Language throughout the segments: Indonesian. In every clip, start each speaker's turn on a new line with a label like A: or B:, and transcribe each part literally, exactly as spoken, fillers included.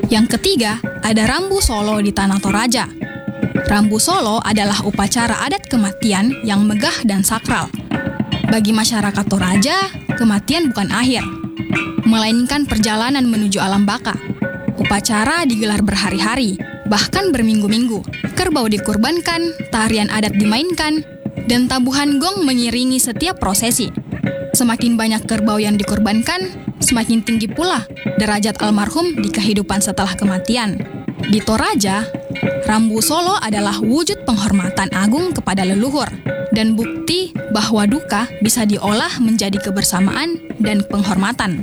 A: Yang ketiga, ada Rambu Solo di Tanah Toraja. Rambu Solo adalah upacara adat kematian yang megah dan sakral. Bagi masyarakat Toraja, kematian bukan akhir, melainkan perjalanan menuju alam baka. Upacara digelar berhari-hari, bahkan berminggu-minggu. Kerbau dikurbankan, tarian adat dimainkan, dan tabuhan gong mengiringi setiap prosesi. Semakin banyak kerbau yang dikurbankan, semakin tinggi pula derajat almarhum di kehidupan setelah kematian. Di Toraja, Rambu Solo adalah wujud penghormatan agung kepada leluhur dan bukti bahwa duka bisa diolah menjadi kebersamaan dan penghormatan.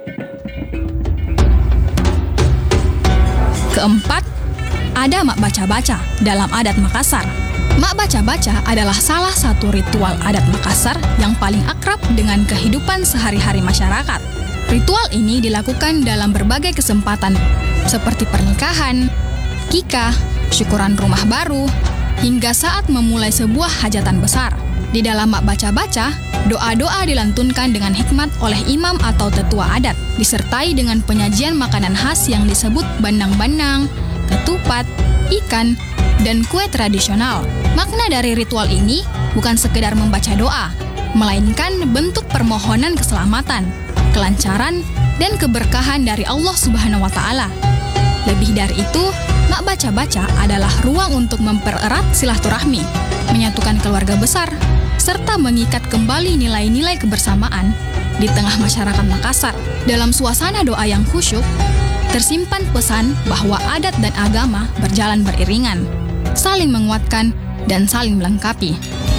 A: Keempat, ada Mak Baca-Baca dalam adat Makassar. Mak Baca-Baca adalah salah satu ritual adat Makassar yang paling akrab dengan kehidupan sehari-hari masyarakat. Ritual ini dilakukan dalam berbagai kesempatan, seperti pernikahan, kikah, syukuran rumah baru, hingga saat memulai sebuah hajatan besar. Di dalam Mak Baca-Baca, doa-doa dilantunkan dengan hikmat oleh imam atau tetua adat, disertai dengan penyajian makanan khas yang disebut bandang-bandang, ketupat, ikan, dan kue tradisional. Makna dari ritual ini bukan sekedar membaca doa, melainkan bentuk permohonan keselamatan, kelancaran, dan keberkahan dari Allah Subhanahu wa Ta'ala. Lebih dari itu, Mak Baca-Baca adalah ruang untuk mempererat silaturahmi, menyatukan keluarga besar, serta mengikat kembali nilai-nilai kebersamaan di tengah masyarakat Makassar. Dalam suasana doa yang khusyuk, tersimpan pesan bahwa adat dan agama berjalan beriringan, saling menguatkan dan saling melengkapi.